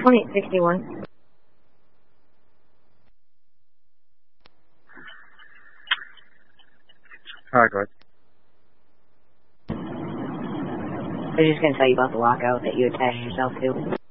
2861. Alright, good. I was just gonna tell you about the lockout that you attached yourself to.